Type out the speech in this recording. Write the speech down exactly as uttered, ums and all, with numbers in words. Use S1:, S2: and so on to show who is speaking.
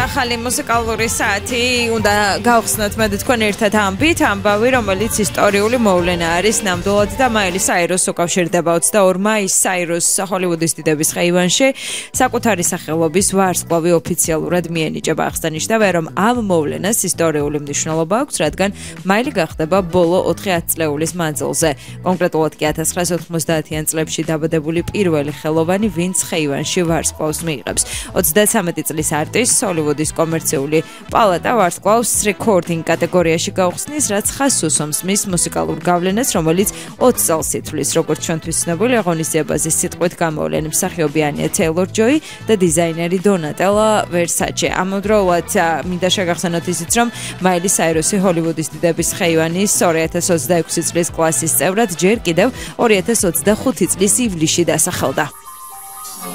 S1: ახალი მუსიკალური საათი უნდა გავხსნათ მე და თქვენ ერთად ამბით ამბავი, რომელიც ისტორიული მოვლენა არის ნამდვილად და მაილი საიროს უკავშირდება ოცდაორ მაისს საიროს ჰოლივუდის დიდების ხეივანში საკუთარი სახელობის ვარსკვლავი ოფიციალურად მიენიჭება. აღსანიშნავია, რომ ამ მოვლენას ისტორიული მნიშვნელობა აქვს, რადგან მაილი გახდება ბოლო ოთხი ათწლეულის მანძილზე. კონკრეტულად კი ათას ცხრაასა ოთხმოცდაათიან წლებში დაბადებული პირველი ხელოვანი, ვინც ხეივანში ვარსკვლავს მიიღებს. ოცდათვრამეტი წლის არტისტს ჰოლივუდის კომერციული პალატა ვარსკვლავს რეკორდინგ კატეგორიაში გაუხსნის, რაც ხაზს უსვამს მის მუსიკალურ გავლენას, რომელიც ოცი წელს ითვლის. როგორც ჩვენთვის ცნობილი, აღონისიებაზე სიტყვით გამოვლენ მსახიობი ანია თეილორ-ჯოი და დიზაინერი დონატელა ვერსაჩე. ამავდროულად მინდა შეგახსენოთ ისიც, რომ მაილი საიროსი ჰოლივუდის დიდების ხეივანის ორი ათას ოცდაექვსი წლის კლასის წევრად ჯერ კიდევ ორი ათას ოცდახუთი წლის ივლისში დასახელდა.